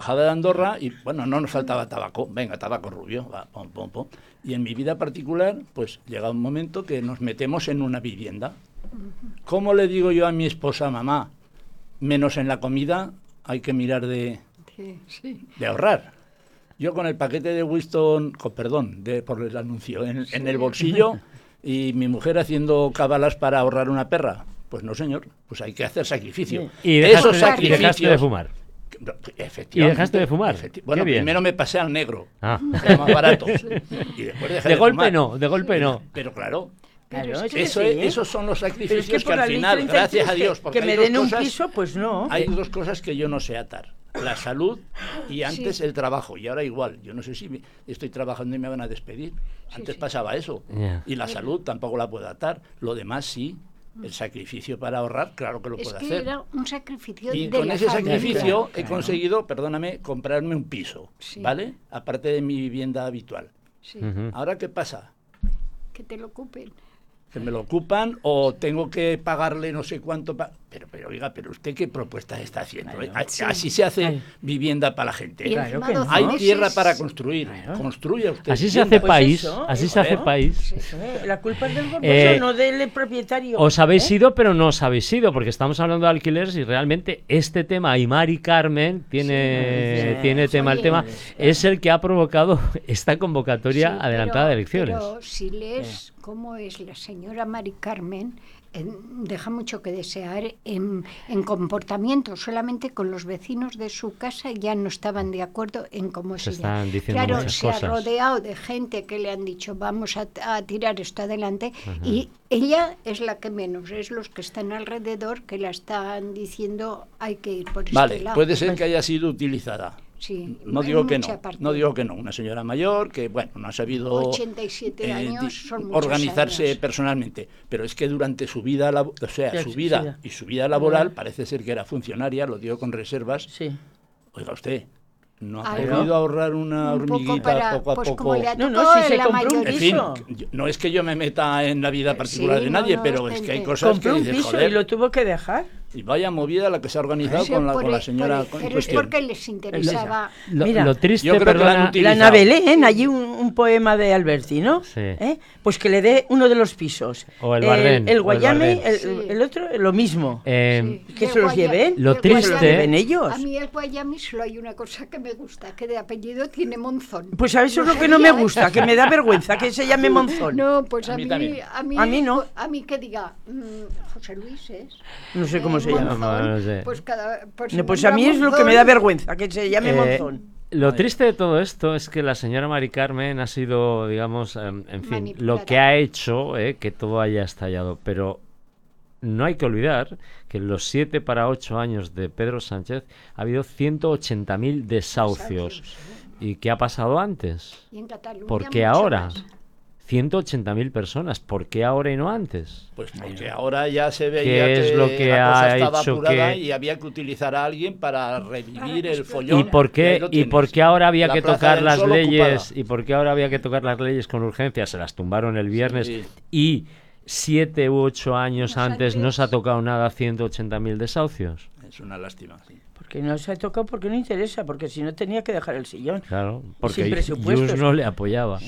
bajaba de Andorra y, bueno, no nos faltaba tabaco. Venga, tabaco rubio, va, pom, pom, pom. Y en mi vida particular, pues llega un momento que nos metemos en una vivienda. ¿Cómo le digo yo a mi esposa, mamá? Menos en la comida, hay que mirar de ahorrar. Yo con el paquete de Winston, por el anuncio, en el bolsillo, y mi mujer haciendo cábalas para ahorrar una perra. Pues no, señor, pues hay que hacer sacrificio. Y dejaste de fumar. Efectivamente. ¿Y dejaste de fumar? Bueno, primero me pasé al negro, era más barato. Y después dejé de golpe no. Pero claro, Claro, esos son los sacrificios que al la final, gracias a Dios, porque que me den un piso, pues no. Hay dos cosas que yo no sé atar: la salud y antes el trabajo. Y ahora igual, yo no sé si estoy trabajando y me van a despedir. Antes pasaba eso. Y la salud tampoco la puedo atar. Lo demás sí. El sacrificio para ahorrar, claro que lo puedo hacer. Era un sacrificio y de con ese sacrificio he claro. conseguido, perdóname, comprarme un piso, ¿vale? Aparte de mi vivienda habitual. Ahora, ¿qué pasa? Que te lo ocupen. Que me lo ocupan o tengo que pagarle no sé cuánto. Pero oiga, pero usted qué propuesta está haciendo. Así se hace vivienda para la gente. Claro que no. Hay tierra para construir. Construya usted. Así se hace país. Así se hace país. La culpa es del gobierno, no del propietario. Os habéis ido, pero no os habéis ido, porque estamos hablando de alquileres y realmente este tema, y Mari Carmen tiene tema. El tema es el que ha provocado esta convocatoria adelantada de elecciones. Pero si lees cómo es la señora Mari Carmen, deja mucho que desear en comportamiento. Solamente con los vecinos de su casa ya no estaban de acuerdo en cómo es ella. Están diciendo claro, muchas se cosas. ha rodeado de gente que le han dicho vamos a tirar esto adelante, y ella es la que menos, es los que están alrededor que la están diciendo hay que ir por este lado. Vale, puede ser que haya sido utilizada. Sí, no digo que no, una señora mayor que, bueno, no ha sabido 87 años son organizarse años. Personalmente, pero es que durante su vida, su vida laboral, parece ser que era funcionaria, lo digo con reservas. Oiga usted, ¿no ha podido ahorrar una hormiguita poco a poco? Si se compró un piso. En fin, no es que yo me meta en la vida particular de nadie, pero es que hay cosas compró que un dices, piso joder, y lo tuvo que dejar. Y vaya movida la que se ha organizado con la señora pero es porque les interesaba. Mira, lo triste, la Ana Belén, allí un poema de Alberti, ¿no? Pues que le dé uno de los pisos. O el Bardén. El Guayame, el otro, lo mismo. Que se los lleven. Lo triste. Ellos. A mí el Guayame solo hay una cosa que me gusta, que de apellido tiene Monzón. Pues a eso es lo que no me gusta, que me da vergüenza que se llame Monzón. No, pues a mí no. A mí que diga José Luis es. No sé cómo se llama. No sé. Pues a mí es lo que me da vergüenza, que se llame Monzón. Lo triste de todo esto es que la señora Mari Carmen ha sido, digamos, en fin, lo que ha hecho que todo haya estallado. Pero no hay que olvidar que en los 7 para 8 años de Pedro Sánchez ha habido 180.000 desahucios. ¿Y qué ha pasado antes? Y en Cataluña ¿Por qué ahora? 180.000 personas. ¿Por qué ahora y no antes? Pues porque ahora ya se veía ¿Qué es lo que la cosa ha estaba hecho apurada que... y había que utilizar a alguien para revivir el follón. ¿Y por qué ahora había que tocar las leyes? Ocupada. ¿Y por qué ahora había que tocar las leyes con urgencia? Se las tumbaron el viernes y 7 u 8 años antes no se ha tocado nada, 180.000 desahucios. Es una lástima, sí. Porque no se ha tocado, porque no interesa, porque si no tenía que dejar el sillón. Claro, porque Jus no le apoyaba.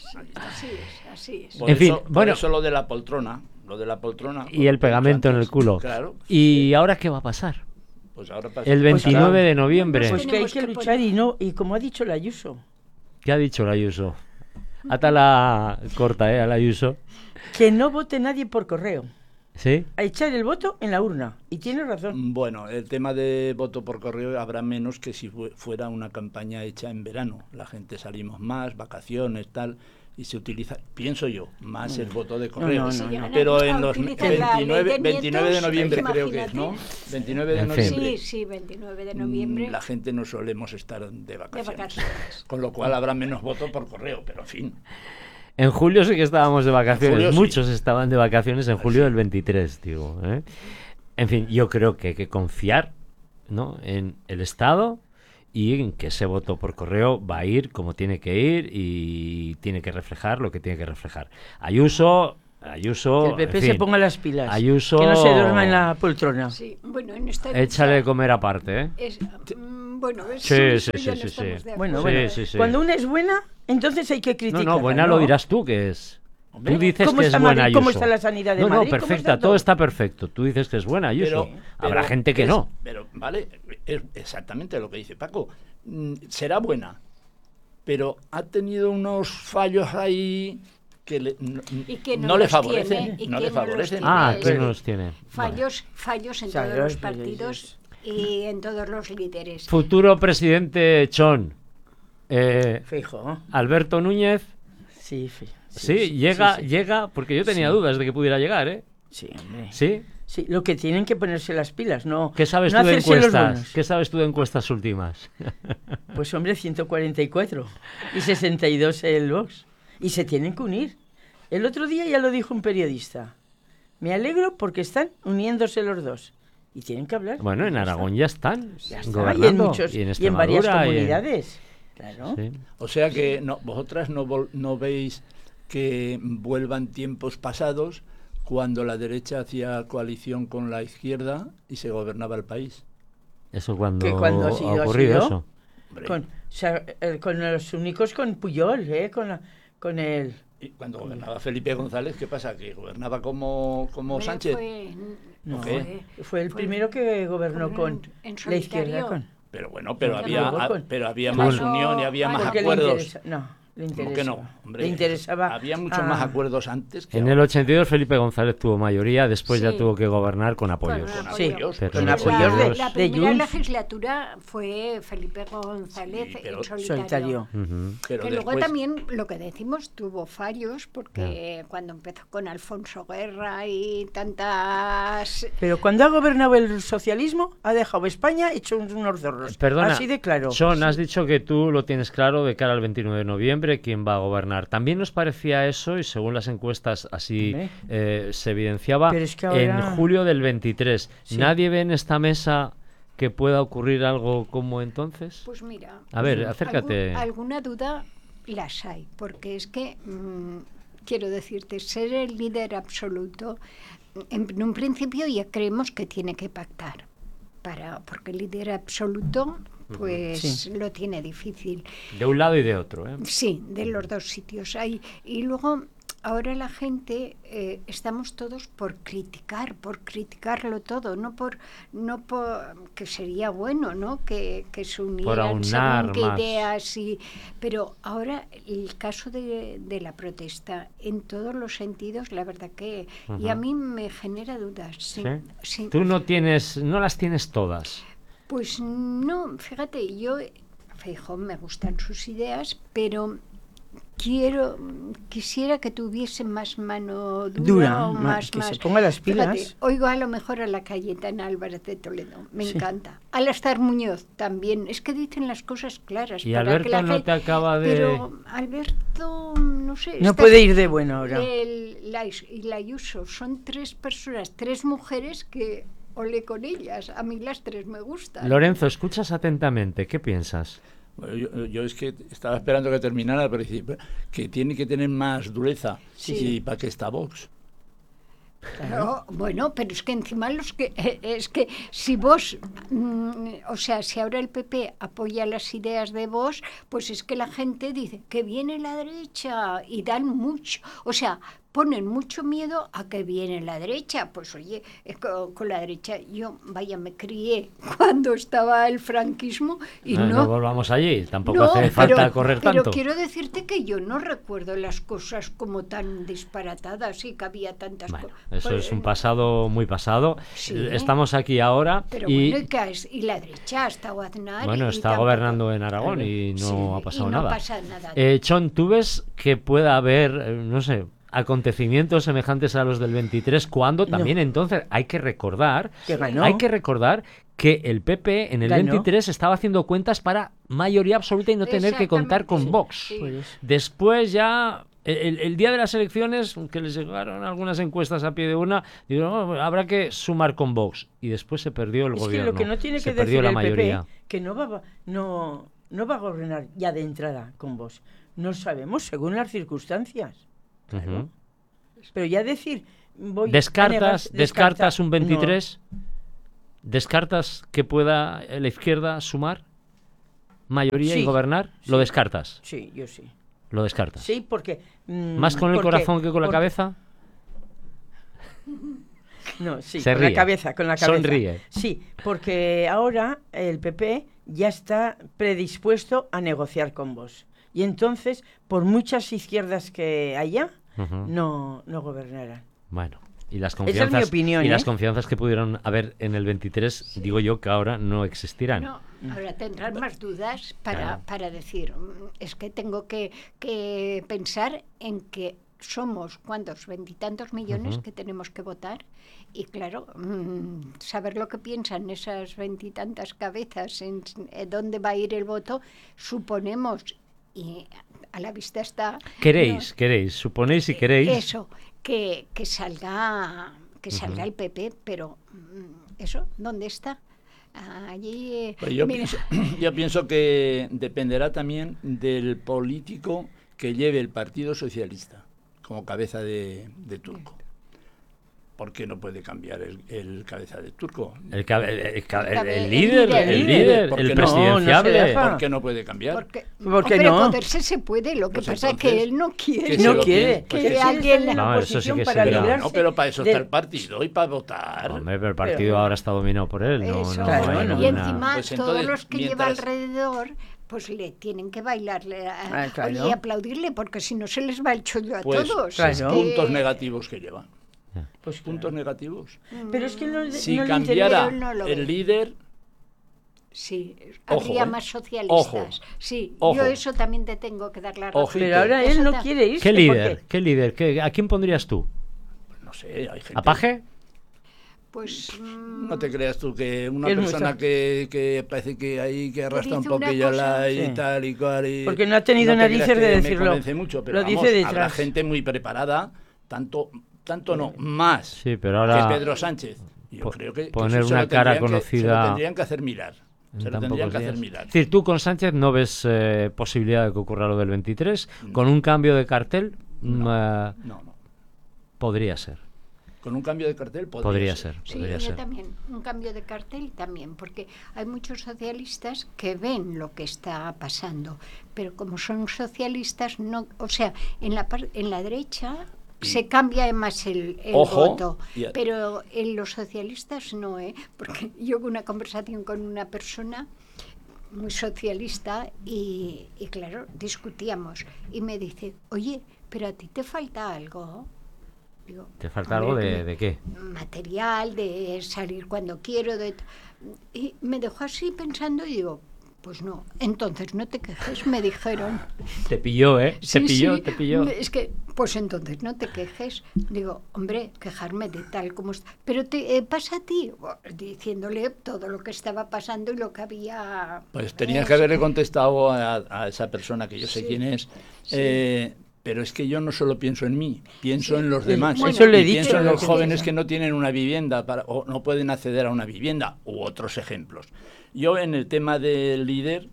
Así es. Por eso lo de la poltrona. Y el pegamento en el culo. Claro. ¿Y ahora qué va a pasar? Pues ahora pasa. El 29 de noviembre. Pues que hay que luchar y como ha dicho la Ayuso. ¿Qué ha dicho la Ayuso? Átala corta, a la Ayuso. Que no vote nadie por correo. ¿Sí? A echar el voto en la urna. Y tiene razón. Bueno, el tema de voto por correo habrá menos que si fuera una campaña hecha en verano. La gente salimos más, vacaciones, tal, y se utiliza, pienso yo, más el voto de correo. No. Pero en los 29 de noviembre creo que es, ¿no? 29 de noviembre. Sí, 29 de noviembre. La gente no solemos estar de vacaciones. Con lo cual habrá menos voto por correo, pero en fin. En julio sí que estábamos de vacaciones. Julio, muchos estaban de vacaciones en julio del 23, digo. En fin, yo creo que hay que confiar, ¿no?, en el Estado y en que ese voto por correo va a ir como tiene que ir y tiene que reflejar lo que tiene que reflejar. Ayuso, que el PP se ponga las pilas. Ayuso, que no se duerma en la poltrona. Sí, bueno, en esta échale de comer aparte, Bueno, Sí. Bueno, cuando una es buena, entonces hay que criticarla. No, buena lo dirás tú que es. Tú dices ¿Cómo que está es buena, Madrid? ¿Cómo Ayuso. está la sanidad de No, Madrid? perfecta, todo está perfecto. Tú dices que es buena, Ayuso. Habrá gente que no. Pero, vale, es exactamente lo que dice Paco. Será buena, pero ha tenido unos fallos ahí que no le favorecen. ¿Qué no no los tiene? Fallos en todos los partidos y en todos los líderes. Futuro presidente Chon. Fijo. Alberto Núñez. Sí, llega, porque yo tenía dudas de que pudiera llegar, ¿eh? Sí, hombre. ¿Sí? Sí, lo que tienen que ponerse las pilas, ¿no? ¿Qué sabes no tú de hacerse los encuestas? buenos. ¿Qué sabes tú de encuestas últimas? Pues hombre, 144 y 62 el Vox. Y se tienen que unir. El otro día ya lo dijo un periodista. Me alegro porque están uniéndose los dos. Y tienen que hablar. Bueno, en Aragón ya están gobernando. Y en y en varias Extremadura, comunidades. Claro. Sí. O sea que vosotras no veis que vuelvan tiempos pasados cuando la derecha hacía coalición con la izquierda y se gobernaba el país. ¿Eso cuando ha ocurrido eso? Con los únicos con Pujol, con el... Y cuando gobernaba Felipe González, ¿qué pasa? ¿Que gobernaba como Sánchez? Fue el primero que gobernó con la izquierda. Pero bueno, pero había más unión y había más acuerdos. Le interesaba. Que no, hombre, le interesaba. Había muchos más acuerdos antes. En el 82 Felipe González tuvo mayoría, después ya tuvo que gobernar con apoyos. Con apoyos la primera legislatura fue Felipe González en solitario. Pero que luego también, lo que decimos, tuvo fallos, porque cuando empezó con Alfonso Guerra y tantas... Pero cuando ha gobernado el socialismo, ha dejado España hecho unos zorros. Perdona, así de claro. Sean, has dicho que tú lo tienes claro de cara al 29 de noviembre, quién va a gobernar. También nos parecía eso, y según las encuestas así se evidenciaba, es que ahora... en julio del 23. ¿Nadie ve en esta mesa que pueda ocurrir algo como entonces? Pues mira, a ver, acércate. Alguna duda las hay, porque es que, quiero decirte, ser el líder absoluto, en un principio ya creemos que tiene que pactar, porque el líder absoluto... pues lo tiene difícil. De un lado y de otro, ¿eh? Sí, de los dos sitios. Y luego, ahora la gente, estamos todos por criticarlo todo, no por que sería bueno, ¿no? Que se unieran según qué ideas. Pero ahora el caso de la protesta, en todos los sentidos, la verdad que... Y a mí me genera dudas. Sí. Tú no las tienes todas. Pues no, fíjate, yo, Feijóo, me gustan sus ideas, pero quisiera que tuviese más mano dura o más... se ponga las pilas. Fíjate, oigo a lo mejor a la Cayetana Álvarez de Toledo, me encanta. Al Astar Muñoz también, es que dicen las cosas claras. Y Alberto no te acaba de... Pero Alberto, no sé... No puede ir de bueno ahora. Y la Ayuso, son tres mujeres que... Ole con ellas, a mí las tres me gustan. Lorenzo, escuchas atentamente, ¿qué piensas? Bueno, yo es que estaba esperando que terminara, pero que tiene que tener más dureza. ¿Y para qué está Vox? Claro. Bueno, pero es que encima es que si Vox, si ahora el PP apoya las ideas de Vox, pues es que la gente dice que viene la derecha y dan mucho, ponen mucho miedo a que viene la derecha. Pues oye, con la derecha yo, me crié cuando estaba el franquismo y no volvamos allí, tampoco hace falta correr tanto. Pero quiero decirte que yo no recuerdo las cosas como tan disparatadas y que había tantas cosas. Eso es un pasado muy pasado. Sí. Estamos aquí ahora. Pero y la derecha ha estado Aznar. Bueno, está gobernando en Aragón y no ha pasado nada. No pasa nada. Chon, ¿tú ves que pueda haber, acontecimientos semejantes a los del 23, cuando también entonces hay que recordar que el PP en el 23 estaba haciendo cuentas para mayoría absoluta y no tener que contar con Vox? Sí. Después ya el día de las elecciones, que les llegaron algunas encuestas a pie de una, habrá que sumar con Vox, y después se perdió el gobierno. Lo que no tiene que decir el PP, que no va a gobernar ya de entrada con Vox. No sabemos según las circunstancias. Claro. Pero ya decir... ¿Descartas un 23? No. ¿Descartas que pueda la izquierda sumar? mayoría y Sí, gobernar? ¿Lo descartas? Sí, yo sí. Lo descartas. Sí, porque... ¿Más con el corazón que con la cabeza? No, sí, Se con ríe. la cabeza, con la cabeza. Sonríe. Sí, porque ahora el PP ya está predispuesto a negociar con vos. Y entonces, por muchas izquierdas que haya, Ujú. no gobernarán. Bueno, y las Esa confianzas, es mi opinión, y las ¿eh? confianzas que pudieron haber en el 23, digo yo que ahora no existirán. No, ahora tendrán más dudas Claro. para decir, es que tengo que pensar en que somos, ¿cuántos? 20 y tantos millones que tenemos que votar. Y claro, saber lo que piensan esas 20 y tantas cabezas, en dónde va a ir el voto, suponemos, y a la vista está... Queréis, suponéis y queréis. Eso, que salga el PP, pero eso, ¿dónde está? Allí... Pues yo mira, pienso que dependerá también del político que lleve el Partido Socialista como cabeza de Turco. ¿Por qué no puede cambiar el cabeza de Turco? El el líder, ¿Por el qué no? presidenciable. No se deja. ¿Por qué no puede cambiar? porque ¿Por qué hombre, no? poderse se puede, lo que Pues pasa es entonces, que él no quiere. que se No lo quiere. pues que que alguien está en la No, eso sí oposición que para sería- librarse No, pero para eso de- está el partido y para votar. Hombre, pero el partido ahora está dominado por él. No, Eso. no Claro, hay no. Y ninguna- encima Pues todos entonces, los que lleva mientras- alrededor pues le tienen que bailarle claro. oye, y aplaudirle, porque si no se les va el chollo a Pues todos. claro. Es que- puntos negativos que llevan. Pues Puntos negativos. Pero es que no, Si no le cambiara Pero no lo el ve. líder, Sí, Ojo, habría ¿eh? más socialistas. Ojo. Sí, Ojo. yo eso también te tengo que dar la razón. Ojito. Pero ahora él no quiere irse. ¿Qué líder? porque- ¿Qué líder? ¿A quién pondrías tú? no sé, hay gente... ¿A Paje? Pues No te creas tú que una Es persona mucho. que parece que ahí que arrastra un dice una poquillo cosa. la y Sí. tal y cual y... Porque no ha tenido te narices creas de que me decirlo. convence mucho, pero Lo dice vamos, detrás. habrá gente muy preparada, tanto no, más Sí, pero ahora... que Pedro Sánchez. Yo creo que poner eso se una lo cara tendrían conocida se lo tendrían que hacer mirar. en Se lo tan tendrían pocos que hacer días. mirar. Es decir, tú con Sánchez no ves posibilidad de que ocurra lo del 23. Con un cambio de cartel No. podría ser. Con un cambio de cartel Podría ser. sí, Podría yo ser. también. Un cambio de cartel también, porque hay muchos socialistas que ven lo que está pasando, pero como son socialistas, no, o sea, en la derecha se cambia más el Ojo, voto, y pero en los socialistas no, porque yo hubo una conversación con una persona muy socialista y claro, discutíamos y me dice, oye, pero a ti te falta algo. Digo, ¿Te falta algo "Hombre, de qué? material, de salir cuando quiero, y me dejó así pensando y digo, pues no, entonces no te quejes, me dijeron. Te pilló, ¿eh? Sí, Te pilló. Es que, pues entonces no te quejes. Digo, hombre, quejarme de tal como está. Pero te pasa a ti, diciéndole todo lo que estaba pasando y lo que había... Pues tenías que haberle contestado a esa persona que yo sé Sí. quién es. Sí. Pero es que yo no solo pienso en mí, pienso en los demás. Bueno, Eso le he Y dicho. pienso en lo los que jóvenes pienso. que no tienen una vivienda o no pueden acceder a una vivienda, u otros ejemplos. Yo en el tema del líder,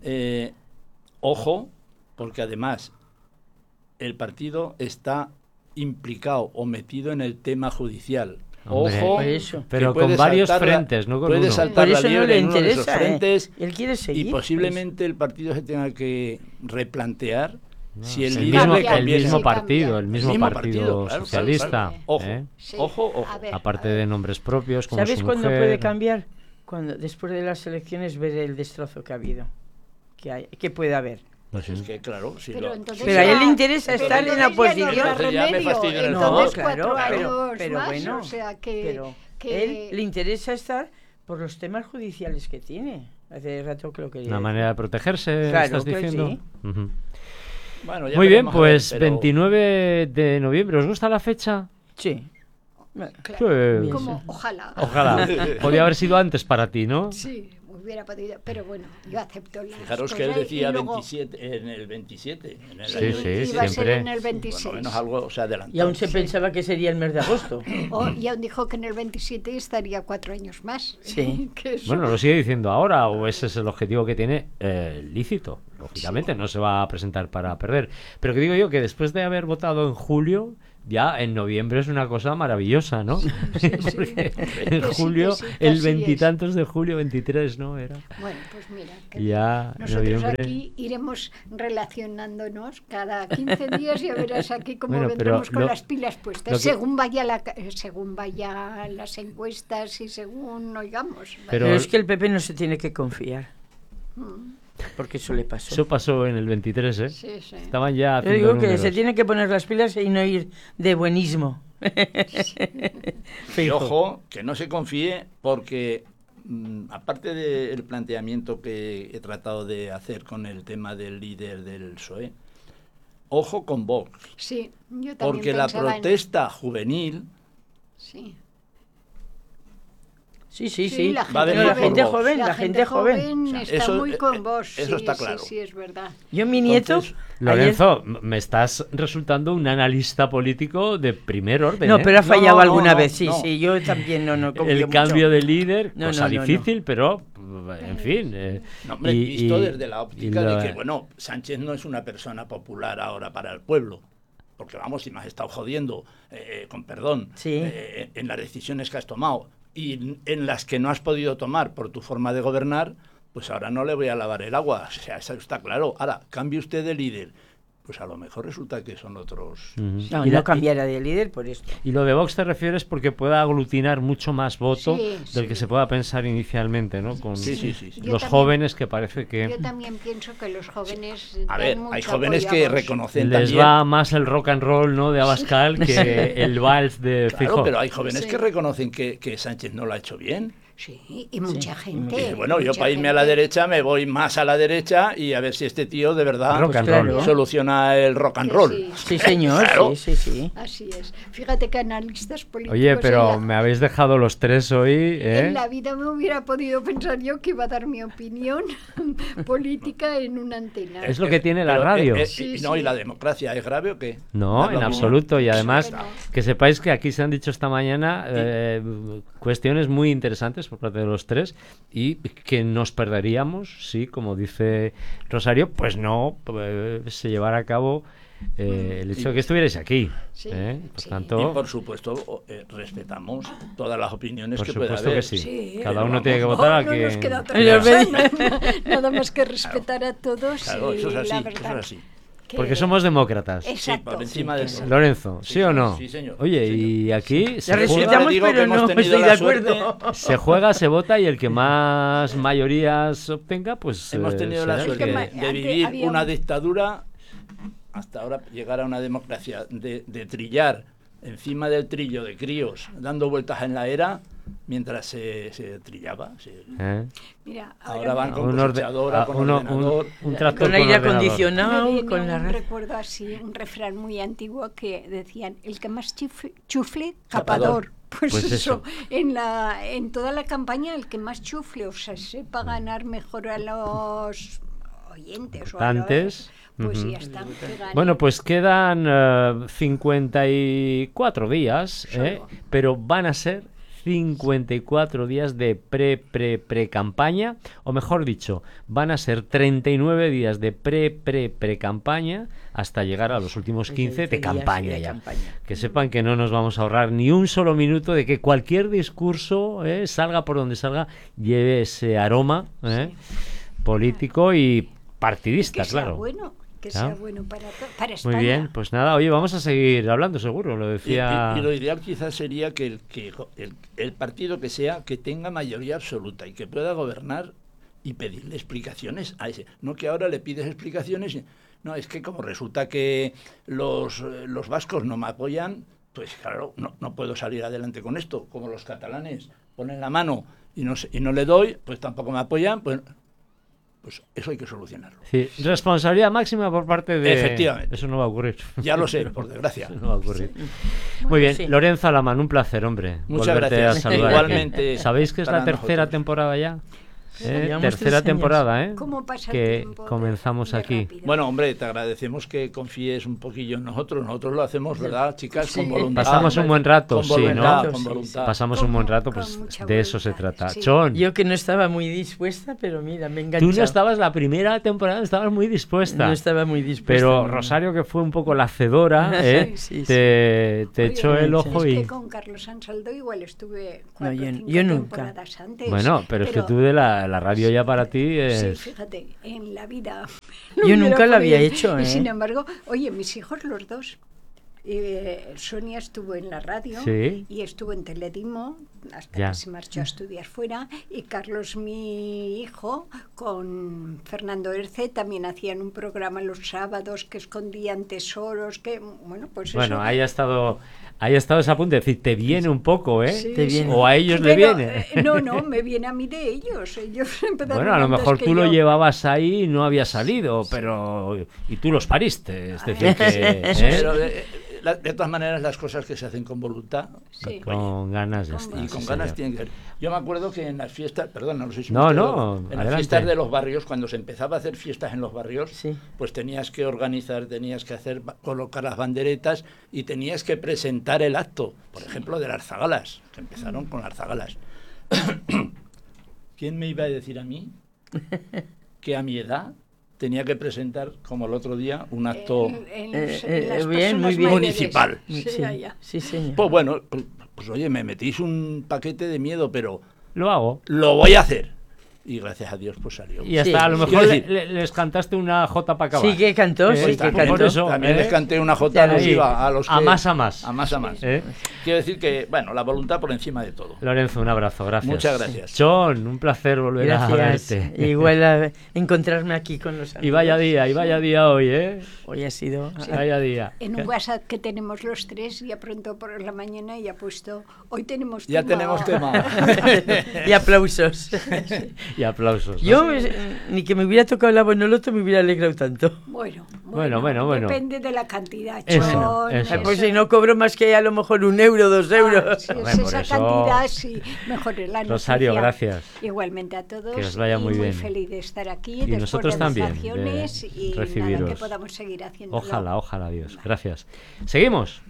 ojo, porque además el partido está implicado o metido en el tema judicial. Hombre, Ojo, por eso. pero que puede con varios saltar frentes, no con puede uno. saltar Por eso la no liebre le en uno de esos interesa. frentes Él quiere seguir. y posiblemente el partido se tenga que replantear si el el líder mismo, le el conviene. mismo Sí, partido, cambia. el mismo mismo partido partido, claro, socialista. claro. Ojo. ¿eh? Sí. Ojo. A ver, Aparte a ver. de nombres propios, como ¿Sabes su cuándo mujer. puede cambiar? Cuando después de las elecciones ver el destrozo que ha habido, que puede haber. Pues es que, claro, si Pero, lo- entonces Pero a ya- él le interesa pero estar en la entonces ya no oposición. habrá Entonces ya me remedio, fastidia el entonces No, 4 claro, años pero más, bueno, o sea que... pero que- él le interesa estar por los temas judiciales que tiene. Hace rato que lo quería Una decir. manera de protegerse, Claro estás que diciendo. sí. Ujú. Bueno, ya Muy bien, veremos a ver, pues pero- 29 de noviembre. ¿Os gusta la fecha? Sí. Bueno, claro, Sí. como, ojalá. Ojalá. Podría haber sido antes para ti, ¿no? Sí, hubiera podido, pero bueno, yo acepto las Fijaros que él cosas decía y luego- 27, en el 27. En el Sí, año sí, 27. iba a ser siempre. en el 26. Por lo menos algo se adelantó. y aún se pensaba que sería el mes de agosto. Y aún dijo que en el 27 estaría 4 años más. Sí. Que eso- Bueno, ¿lo sigue diciendo ahora o ese es el objetivo que tiene lícito? lógicamente no se va a presentar para perder. Pero que digo yo que después de haber votado en julio, ya en noviembre es una cosa maravillosa, ¿no? Porque en julio, el veintitantos de julio, 23, ¿no? Era. Bueno, pues mira, ya nosotros noviembre... aquí iremos relacionándonos cada 15 días, ya verás aquí cómo vendremos con las pilas puestas, según vayan las encuestas y según oigamos. Pero es que el PP no se tiene que confiar. Porque eso le pasó. Eso pasó en el 23, ¿eh? Sí. Estaban ya haciendo Yo digo números. que se tiene que poner las pilas y no ir de buenismo. Y ojo, que no se confíe porque, aparte del planteamiento que he tratado de hacer con el tema del líder del PSOE, ojo con Vox. Sí, yo también porque la protesta juvenil... Sí. Sí. La gente joven o sea, está eso, muy con vos. Eso está claro. Sí, es verdad. Yo, mi nieto... Entonces, Lorenzo, me estás resultando un analista político de primer orden. No, pero ha fallado alguna vez, no. sí, yo también no confío el mucho. cambio de líder, No, cosa no, difícil, pero en fin. No, hombre, visto desde la óptica de que, bueno, Sánchez no es una persona popular ahora para el pueblo. Porque, vamos, si me has estado jodiendo, con perdón, en las decisiones que has tomado y en las que no has podido tomar por tu forma de gobernar, pues ahora no le voy a lavar el agua. O sea, eso está claro. Ahora, cambie usted de líder. Pues a lo mejor resulta que son otros... No cambiara de líder por esto. Y lo de Vox te refieres porque pueda aglutinar mucho más voto del que se pueda pensar inicialmente, ¿no? Con los jóvenes que parece que... Yo también pienso que los jóvenes... A ver, hay jóvenes que reconocen les también... va más el rock and roll, ¿no?, de Abascal que el vals de Feijóo. Claro, pero hay jóvenes que reconocen que Sánchez no lo ha hecho bien. Sí, y mucha gente. Bueno, yo para irme a la derecha me voy más a la derecha y a ver si este tío de verdad soluciona el rock and roll. Sí, señor, claro. sí. Así es. Fíjate que analistas políticos... Oye, pero me habéis dejado los tres hoy, ¿eh? En la vida me hubiera podido pensar yo que iba a dar mi opinión política en una antena. Es lo que tiene la radio. ¿Y la democracia es grave o qué? No, en absoluto. Y además, que sepáis que aquí se han dicho esta mañana cuestiones muy interesantes por parte de los tres y que nos perderíamos si, como dice Rosario, pues no se llevara a cabo el hecho de que estuvierais aquí. Por tanto, y por supuesto respetamos todas las opiniones que pueda haber. Por supuesto que sí. Cada uno tiene que votar a quien... Nos queda nada más que respetar a todos. Claro, eso es así, la verdad. eso es así. Porque somos demócratas. Exacto. Sí, por encima de todo. Lorenzo, ¿sí o no? Sí, señor. Oye, sí, y aquí se respetamos, pero no estoy de acuerdo. Se juega, se vota y el que más mayorías obtenga, pues... Hemos tenido la suerte de vivir una dictadura, hasta ahora llegar a una democracia, de trillar encima del trillo de críos, dando vueltas en la era, mientras se trillaba. Mira, ahora van con cosechadora, con ordenador, un tractor con aire acondicionado. Con la recuerdo así, un refrán muy antiguo que decían, el que más chufle, capador. Pues eso. En toda la campaña, el que más chufle, o sea, sepa ganar mejor a los oyentes o a los... Pues ya está. Bueno, pues quedan 54 días, pero van a ser 54 días de pre-campaña, o mejor dicho, van a ser 39 días de pre-campaña hasta llegar a los últimos 15 de campaña ya. Que sepan que no nos vamos a ahorrar ni un solo minuto de que cualquier discurso, salga por donde salga, lleve ese aroma político y partidista, claro. Que sea bueno para España. Muy bien, pues nada, oye, vamos a seguir hablando, seguro, lo decía... Y lo ideal quizás sería que el partido que sea, que tenga mayoría absoluta y que pueda gobernar y pedirle explicaciones a ese. No que ahora le pides explicaciones, no, es que como resulta que los vascos no me apoyan, pues claro, no puedo salir adelante con esto. Como los catalanes ponen la mano y no le doy, pues tampoco me apoyan, pues eso hay que solucionarlo. Sí, responsabilidad máxima por parte de... Efectivamente. Eso no va a ocurrir. Ya lo sé, por desgracia. Eso no va a ocurrir. Muy bien, Lorenzo Alamán, un placer, hombre. Muchas gracias. Igualmente. Aquí. ¿Sabéis que es la tercera temporada ya? Tercera temporada, ¿eh? ¿Cómo pasa el que tiempo comenzamos de aquí. rápido? Bueno, hombre, te agradecemos que confíes un poquillo en nosotros. Nosotros lo hacemos, ¿verdad, chicas? Sí. Con voluntad. Pasamos un buen rato, con sí, voluntad, ¿no? con Sí, voluntad. Pasamos un buen rato, Con pues mucha de eso se voluntad, trata. sí. Chon, Yo que no estaba muy dispuesta, pero mira, me he tú enganchado. no estabas la primera temporada, estabas muy dispuesta. No estaba muy dispuesta. Pero no. Rosario, que fue un poco la hacedora, Sí, sí. te Oye, echó el ojo es y... que con Carlos Ansaldo igual estuve No, 4 o yo 5 nunca. temporadas antes. Bueno, pero es que tú de la radio ya para ti Sí, es... fíjate, en la vida. Yo no nunca lo lo había podía. hecho, Y ¿eh? sin embargo, oye, mis hijos los dos. Sonia estuvo en la radio Sí. y estuvo en Teledimo hasta Ya. que se marchó a estudiar fuera, y Carlos, mi hijo, con Fernando Erce también hacían un programa los sábados que escondían tesoros, que bueno, pues Bueno, eso. ahí ha estado ese apunte, es decir, te viene un poco, ¿eh? Sí, Te viene. O a ellos le Pero, viene. No, me viene a mí de ellos. Ellos empezaron Bueno, a lo antes mejor que tú lo yo. llevabas ahí y no había salido, pero... Y tú los pariste, es decir, que... ¿eh? Pero de todas maneras, las cosas que se hacen con voluntad Sí. Con ganas ya Con está. y sí, con ganas señor. tienen que ver. Yo me acuerdo que en las fiestas, perdón, no sé si No, ustedes no, en las adelante. fiestas de los barrios, cuando se empezaba a hacer fiestas en los barrios, Sí. pues tenías que organizar, tenías que hacer, colocar las banderetas y tenías que presentar el acto, por ejemplo, de las zagalas, que empezaron con las zagalas. ¿Quién me iba a decir a mí que a mi edad tenía que presentar, como el otro día, un acto... En bien, las muy personas bien. mayores. Municipal. Sí, Sí, allá. sí, señor. Pues bueno, pues oye, me metís un paquete de miedo, pero Lo hago. lo voy a hacer. Y gracias a Dios, pues salió. Y hasta Sí. a lo mejor Quiero decir- les cantaste una jota para acabar. Sí que cantó, sí Pues que por cantó. eso, También les canté una jota Ya lo alusiva a los que... A más a más. A más a más. ¿Eh? Quiero decir que, bueno, la voluntad por encima de todo. Lorenzo, un abrazo, gracias. Muchas gracias. John, un placer volver a Gracias. verte. Igual a encontrarme aquí con los amigos. Y vaya día hoy, ¿eh? Hoy ha sido... Vaya día. En un WhatsApp que tenemos los tres, ya pronto por la mañana, y ha puesto, hoy tenemos Ya tema. tenemos tema. Y aplausos. Y aplausos. ¿no? Yo, ni que me hubiera tocado la Bonoloto, me hubiera alegrado tanto. Bueno. Depende de la cantidad, Eso, Chon, eso. Pues si no cobro más que a lo mejor 1 euro, 2 euros. Si Hombre, es por esa eso- cantidad, sí, mejor es la Rosario, noticia. gracias. Igualmente a todos. Que os vaya muy y bien. feliz de estar aquí. Y después nosotros de también, vacaciones, de y nada, recibiros. que podamos seguir haciendo. Ojalá, Dios. Gracias. Seguimos.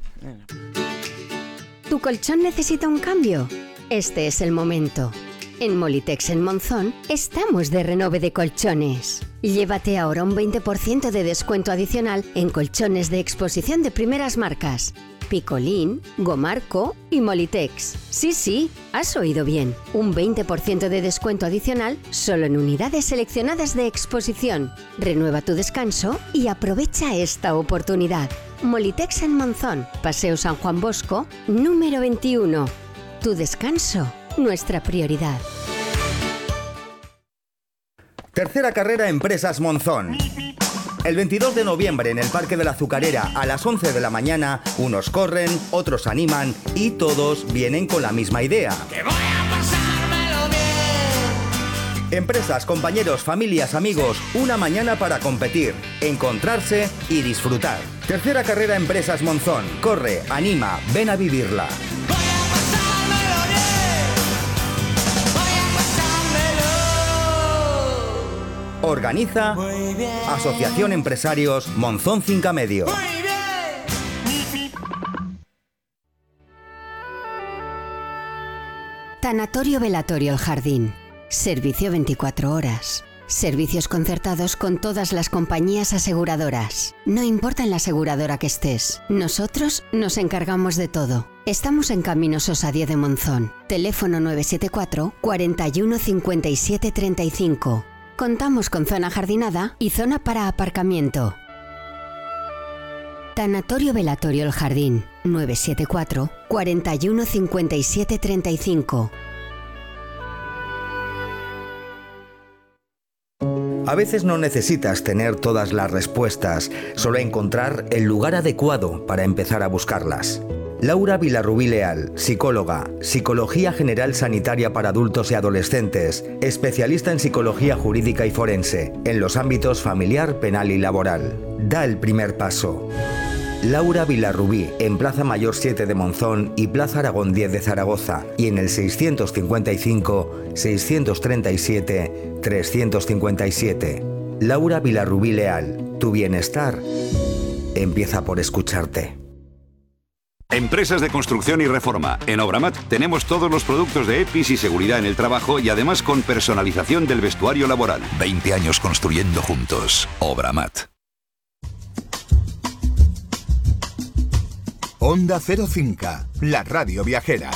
¿Tu colchón necesita un cambio? Este es el momento. En Molitex en Monzón estamos de renove de colchones. Llévate ahora un 20% de descuento adicional en colchones de exposición de primeras marcas. Picolín, Gomarco y Molitex. Sí, has oído bien. Un 20% de descuento adicional solo en unidades seleccionadas de exposición. Renueva tu descanso y aprovecha esta oportunidad. Molitex en Monzón, Paseo San Juan Bosco, número 21. Tu descanso, nuestra prioridad. Tercera carrera Empresas Monzón. El 22 de noviembre en el Parque de la Azucarera a las 11 de la mañana, unos corren, otros animan y todos vienen con la misma idea. Empresas, compañeros, familias, amigos, una mañana para competir, encontrarse y disfrutar. Tercera carrera Empresas Monzón. Corre, anima, ven a vivirla. Organiza Asociación Empresarios Monzón Cinca Medio. Tanatorio Velatorio El Jardín. Servicio 24 horas. Servicios concertados con todas las compañías aseguradoras. No importa en la aseguradora que estés, nosotros nos encargamos de todo. Estamos en Camino Sosa 10 de Monzón. Teléfono 974 41 57 35. Contamos con zona jardinada y zona para aparcamiento. Tanatorio Velatorio El Jardín. 974 41 57 35. A veces no necesitas tener todas las respuestas, solo encontrar el lugar adecuado para empezar a buscarlas. Laura Vilarrubí Leal, psicóloga, Psicología General Sanitaria para Adultos y Adolescentes, especialista en psicología jurídica y forense, en los ámbitos familiar, penal y laboral. Da el primer paso. Laura Vilarrubí, en Plaza Mayor 7 de Monzón y Plaza Aragón 10 de Zaragoza, y en el 655-637-357. Laura Vilarrubí Leal, tu bienestar empieza por escucharte. Empresas de construcción y reforma. En Obramat tenemos todos los productos de EPIs y seguridad en el trabajo y además con personalización del vestuario laboral. 20 años construyendo juntos. Obramat. Onda Cero Cinca, la radio viajera.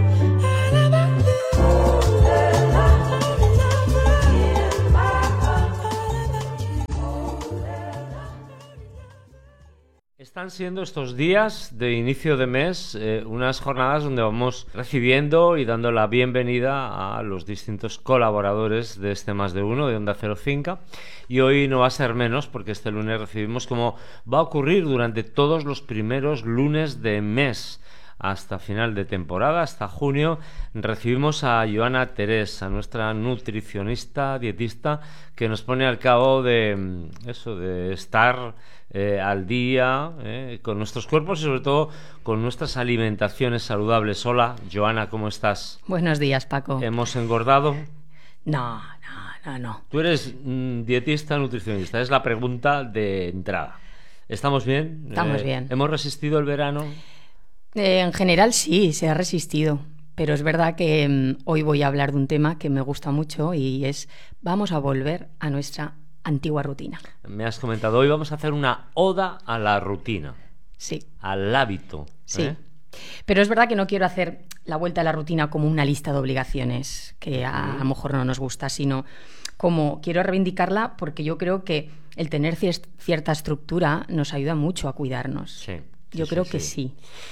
Están siendo estos días de inicio de mes unas jornadas donde vamos recibiendo y dando la bienvenida a los distintos colaboradores de este Más de Uno de Onda Cero Cinca, y hoy no va a ser menos porque este lunes recibimos, como va a ocurrir durante todos los primeros lunes de mes hasta final de temporada, hasta junio, recibimos a Joana Terés, a nuestra nutricionista, dietista, que nos pone al cabo de eso, de estar al día con nuestros cuerpos y sobre todo con nuestras alimentaciones saludables. Hola, Joana, ¿cómo estás? Buenos días, Paco. ¿Hemos engordado? No. Tú eres dietista, nutricionista, es la pregunta de entrada. ¿Estamos bien? Estamos bien. ¿Hemos resistido el verano? En general sí, se ha resistido, pero es verdad que hoy voy a hablar de un tema que me gusta mucho y es, vamos a volver a nuestra antigua rutina. Me has comentado, hoy vamos a hacer una oda a la rutina. Sí. Al hábito. Sí. Pero es verdad que no quiero hacer la vuelta a la rutina como una lista de obligaciones que a lo mejor no nos gusta, sino como quiero reivindicarla porque yo creo que el tener cierta estructura nos ayuda mucho a cuidarnos. Sí. Yo creo que sí.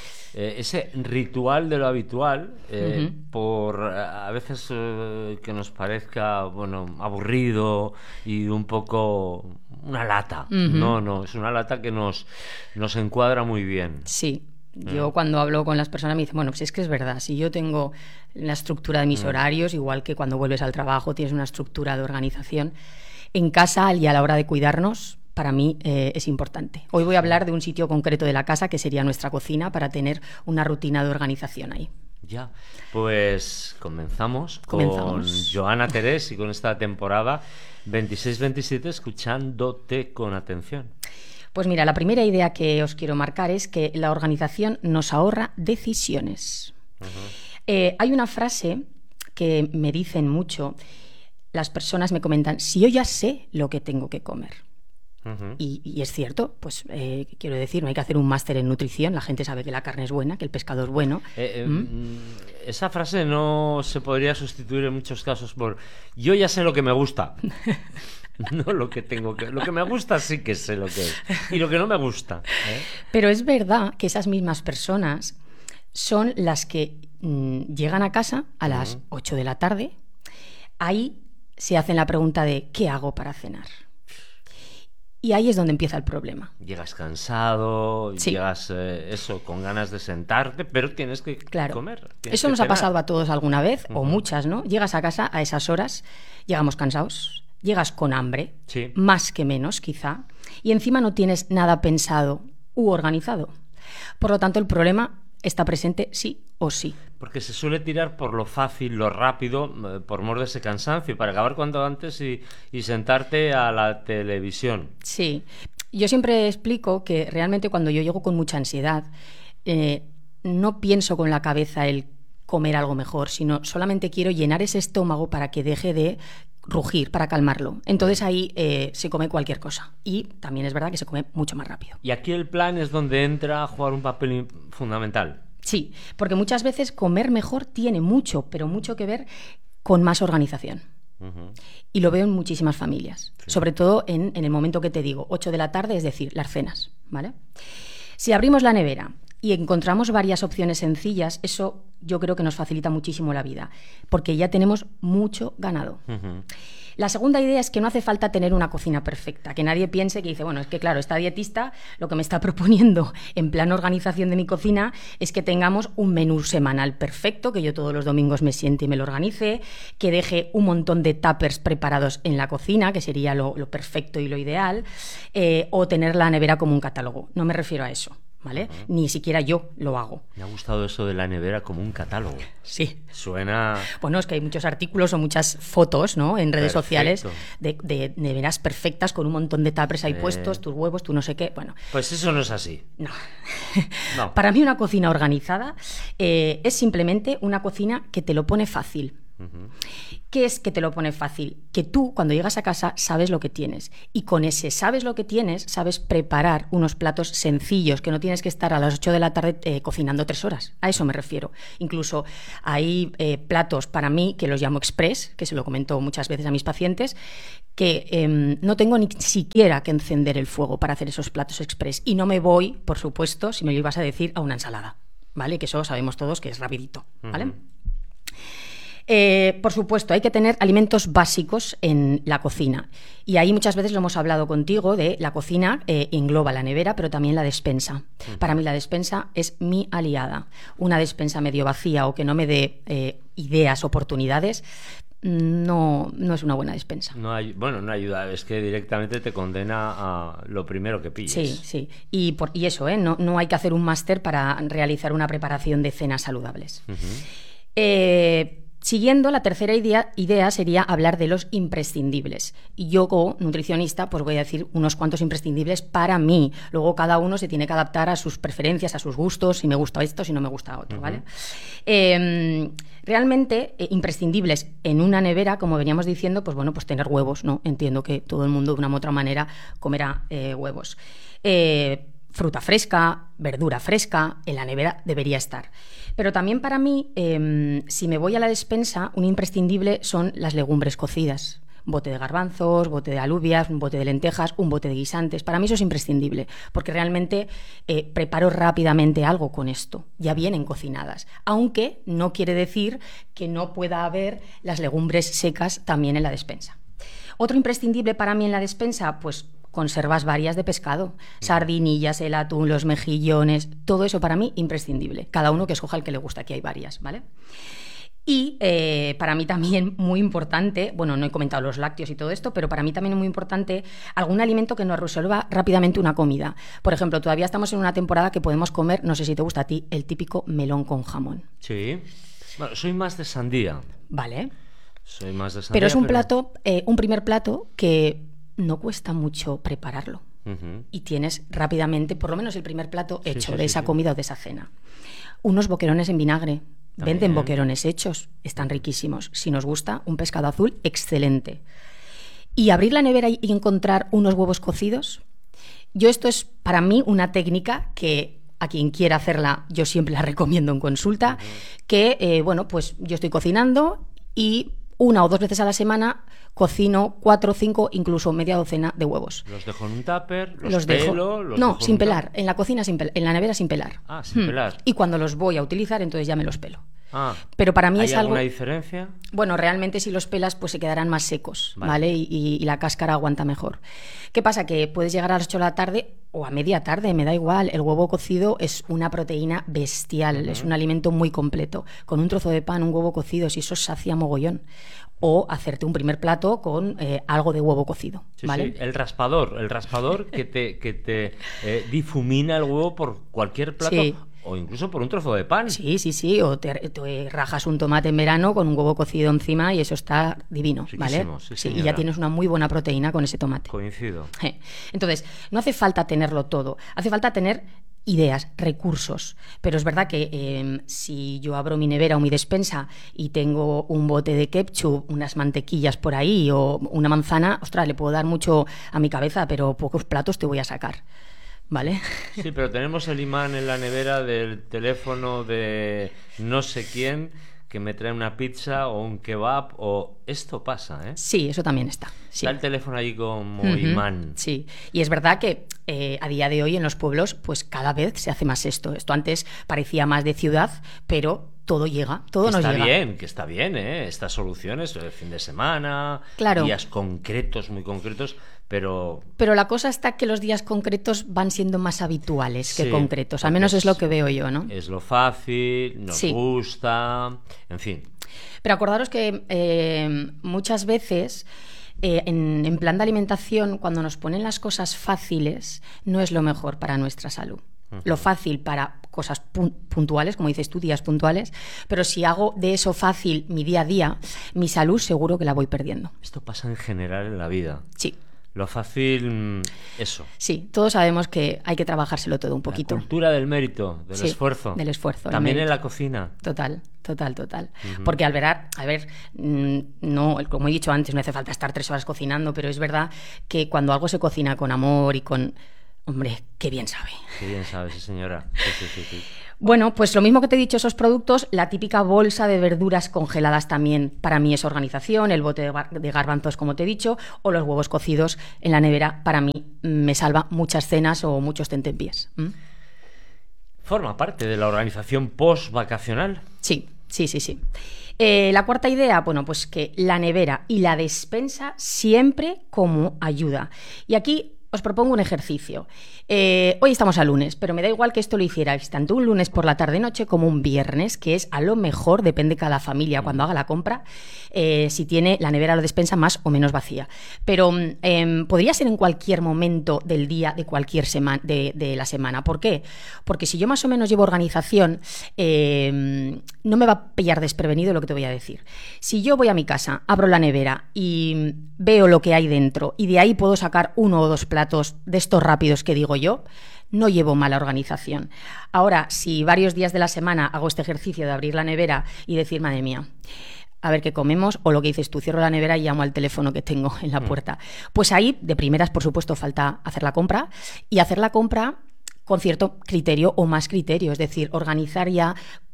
Ese ritual de lo habitual, por a veces que nos parezca aburrido y un poco una lata. No, es una lata que nos encuadra muy bien. Sí. Yo cuando hablo con las personas me dicen, bueno, pues es que es verdad, si yo tengo la estructura de mis horarios, igual que cuando vuelves al trabajo tienes una estructura de organización, en casa y a la hora de cuidarnos, para mí es importante. Hoy voy a hablar de un sitio concreto de la casa, que sería nuestra cocina, para tener una rutina de organización ahí. Ya, pues comenzamos con Joana Terés y con esta temporada 26-27, escuchándote con atención. Pues mira, la primera idea que os quiero marcar es que la organización nos ahorra decisiones. Hay una frase que me dicen mucho, las personas me comentan, si yo ya sé lo que tengo que comer. Y es cierto, pues quiero decir, no hay que hacer un máster en nutrición, la gente sabe que la carne es buena, que el pescado es bueno. Esa frase no se podría sustituir en muchos casos por yo ya sé lo que me gusta. No lo que tengo que... Lo que me gusta sí que sé lo que es. Y lo que no me gusta. Pero es verdad que esas mismas personas son las que llegan a casa a las 8 de la tarde. Ahí se hacen la pregunta de ¿qué hago para cenar? Y ahí es donde empieza el problema. Llegas cansado, sí. Llegas con ganas de sentarte, pero tienes que comer. Eso nos ha pasado a todos alguna vez, o muchas, ¿no? Llegas a casa a esas horas, llegamos cansados, llegas con hambre, sí. Más que menos quizá, y encima no tienes nada pensado u organizado. Por lo tanto, el problema está presente sí o sí. Porque se suele tirar por lo fácil, lo rápido, por mor de ese cansancio, para acabar cuanto antes y sentarte a la televisión. Sí, yo siempre explico que realmente cuando yo llego con mucha ansiedad, no pienso con la cabeza el comer algo mejor, sino solamente quiero llenar ese estómago para que deje de rugir, para calmarlo. Entonces ahí se come cualquier cosa. Y también es verdad que se come mucho más rápido. Y aquí el plan es donde entra a jugar un papel fundamental. Sí, porque muchas veces comer mejor tiene mucho, pero mucho que ver con más organización. Y lo veo en muchísimas familias, sí. Sobre todo en el momento que te digo, 8 de la tarde, es decir, las cenas, ¿vale? Si abrimos la nevera y encontramos varias opciones sencillas, eso yo creo que nos facilita muchísimo la vida, porque ya tenemos mucho ganado. La segunda idea es que no hace falta tener una cocina perfecta, que nadie piense que dice, bueno, es que claro, esta dietista lo que me está proponiendo en plan organización de mi cocina es que tengamos un menú semanal perfecto, que yo todos los domingos me siente y me lo organice, que deje un montón de tuppers preparados en la cocina, que sería lo perfecto y lo ideal, o tener la nevera como un catálogo. No me refiero a eso, ¿vale? Ni siquiera yo lo hago. Me ha gustado eso de la nevera como un catálogo. Sí. Suena... Bueno, es que hay muchos artículos o muchas fotos, ¿no?, en redes sociales de neveras perfectas con un montón de tuppers ahí puestos, tus huevos, tu no sé qué. Bueno, pues eso no es así. No. Para mí una cocina organizada es simplemente una cocina que te lo pone fácil. ¿Qué es que te lo pone fácil? Que tú, cuando llegas a casa, sabes lo que tienes. Y con ese sabes lo que tienes, sabes preparar unos platos sencillos, que no tienes que estar a las 8 de la tarde cocinando 3 horas. A eso me refiero. Incluso hay platos para mí, que los llamo express, que se lo comento muchas veces a mis pacientes, que no tengo ni siquiera que encender el fuego para hacer esos platos express. Y no me voy, por supuesto, si me lo ibas a decir, a una ensalada, ¿vale? Que eso sabemos todos que es rapidito, ¿vale? Por supuesto, hay que tener alimentos básicos en la cocina. Y ahí muchas veces lo hemos hablado contigo, de la cocina engloba la nevera, pero también la despensa. Para mí la despensa es mi aliada. Una despensa medio vacía o que no me dé ideas, oportunidades, no es una buena despensa. No ayuda, es que directamente te condena a lo primero que pilles. Sí. Y eso, no hay que hacer un máster para realizar una preparación de cenas saludables. Siguiendo, la tercera idea sería hablar de los imprescindibles. Y yo, como nutricionista, pues voy a decir unos cuantos imprescindibles para mí. Luego cada uno se tiene que adaptar a sus preferencias, a sus gustos, si me gusta esto, si no me gusta otro, ¿vale? Realmente, imprescindibles en una nevera, como veníamos diciendo, pues bueno, pues tener huevos, ¿no? Entiendo que todo el mundo de una u otra manera comerá huevos. Fruta fresca, verdura fresca, en la nevera debería estar. Pero también para mí, si me voy a la despensa, un imprescindible son las legumbres cocidas. Bote de garbanzos, bote de alubias, un bote de lentejas, un bote de guisantes. Para mí eso es imprescindible, porque realmente preparo rápidamente algo con esto. Ya vienen cocinadas. Aunque no quiere decir que no pueda haber las legumbres secas también en la despensa. Otro imprescindible para mí en la despensa, pues conservas varias de pescado, sardinillas, el atún, los mejillones, todo eso para mí imprescindible. Cada uno que escoja el que le gusta, aquí hay varias, ¿vale? Y para mí también muy importante, bueno, no he comentado los lácteos y todo esto, pero para mí también es muy importante algún alimento que nos resuelva rápidamente una comida. Por ejemplo, todavía estamos en una temporada que podemos comer, no sé si te gusta a ti, el típico melón con jamón. Sí. Bueno, soy más de sandía. Vale. Soy más de sandía. Pero es un plato, un primer plato que no cuesta mucho prepararlo. Y tienes rápidamente, por lo menos el primer plato hecho de esa comida o de esa cena. Unos boquerones en vinagre. También. Venden boquerones hechos, están riquísimos. Si nos gusta, un pescado azul, excelente. Y abrir la nevera y encontrar unos huevos cocidos. Esto es para mí una técnica que a quien quiera hacerla yo siempre la recomiendo en consulta, que pues yo estoy cocinando y 1 o 2 veces a la semana cocino 4 o 5, incluso media docena de huevos. ¿Los dejo en un tupper? ¿Los pelo? No, sin pelar. En la cocina, en la nevera sin pelar. Ah, sin pelar. Y cuando los voy a utilizar, entonces ya me los pelo. Pero para mí es algo... ¿Hay alguna diferencia? Bueno, realmente si los pelas pues se quedarán más secos, ¿vale? Y la cáscara aguanta mejor. ¿Qué pasa? Que puedes llegar a las 8 de la tarde o a media tarde, me da igual. El huevo cocido es una proteína bestial, es un alimento muy completo. Con un trozo de pan, un huevo cocido, si eso sacia mogollón. O hacerte un primer plato con algo de huevo cocido, ¿vale? Sí, el raspador que te difumina el huevo por cualquier plato. Sí. O incluso por un trozo de pan. Sí, o te rajas un tomate en verano con un huevo cocido encima y eso está divino, ¿vale? Sí, y ya tienes una muy buena proteína con ese tomate. Coincido. Entonces, no hace falta tenerlo todo, hace falta tener ideas, recursos, pero es verdad que si yo abro mi nevera o mi despensa y tengo un bote de ketchup, unas mantequillas por ahí o una manzana, ostras, le puedo dar mucho a mi cabeza, pero pocos platos te voy a sacar. ¿Vale? Sí, pero tenemos el imán en la nevera del teléfono de no sé quién que me trae una pizza o un kebab, o esto pasa, ¿eh? Sí, eso también está. Sí. Está el teléfono ahí como imán. Sí, y es verdad que a día de hoy en los pueblos pues cada vez se hace más esto. Esto antes parecía más de ciudad, pero todo llega, todo nos llega. Está bien, ¿eh? Estas soluciones, el fin de semana, claro, días concretos, muy concretos, pero la cosa está que los días concretos van siendo más habituales que concretos, al menos es lo que veo yo, ¿no? Es lo fácil, nos gusta, en fin. Pero acordaros que muchas veces en plan de alimentación, cuando nos ponen las cosas fáciles, no es lo mejor para nuestra salud. Lo fácil para cosas puntuales, como dices tú, días puntuales, pero si hago de eso fácil mi día a día, mi salud seguro que la voy perdiendo. Esto pasa en general en la vida. Sí. Lo fácil, eso. Sí, todos sabemos que hay que trabajárselo todo un poquito. La cultura del mérito, del esfuerzo. Del esfuerzo. También en la cocina. Total. Porque a ver, no, como he dicho antes, no hace falta estar 3 horas cocinando, pero es verdad que cuando algo se cocina con amor y con... Hombre, qué bien sabe. Qué bien sabe, sí, señora. Sí. Bueno, pues lo mismo que te he dicho, esos productos, la típica bolsa de verduras congeladas también para mí es organización, el bote de garbanzos, como te he dicho, o los huevos cocidos en la nevera, para mí me salva muchas cenas o muchos tentempiés. ¿Forma parte de la organización post-vacacional? Sí. La cuarta idea, bueno, pues que la nevera y la despensa siempre como ayuda. Y aquí os propongo un ejercicio. Hoy estamos a lunes, pero me da igual que esto lo hicierais tanto un lunes por la tarde-noche como un viernes, que es a lo mejor, depende cada familia cuando haga la compra, si tiene la nevera o la despensa más o menos vacía. Pero podría ser en cualquier momento del día de cualquier semana de la semana. ¿Por qué? Porque si yo más o menos llevo organización, no me va a pillar desprevenido lo que te voy a decir. Si yo voy a mi casa, abro la nevera y veo lo que hay dentro y de ahí puedo sacar 1 o 2 platos de estos rápidos que digo yo, no llevo mala organización. Ahora, si varios días de la semana hago este ejercicio de abrir la nevera y decir, madre mía, a ver qué comemos, o lo que dices tú, cierro la nevera y llamo al teléfono que tengo en la puerta, pues ahí, de primeras, por supuesto, falta hacer la compra, y hacer la compra con cierto criterio o más criterio, es decir, organizar ya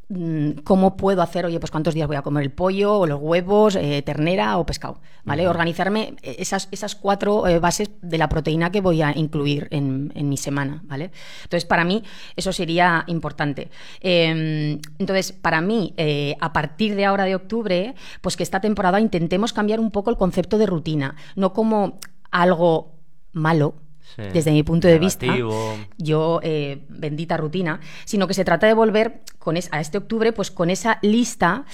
cómo puedo hacer, oye, pues cuántos días voy a comer el pollo o los huevos, ternera o pescado, ¿vale? Organizarme esas 4 bases de la proteína que voy a incluir en mi semana, ¿vale? Entonces, para mí, eso sería importante. Entonces, para mí, a partir de ahora de octubre, pues que esta temporada intentemos cambiar un poco el concepto de rutina, no como algo malo, sí, desde mi punto de vista, yo bendita rutina, sino que se trata de volver a este octubre pues con esa lista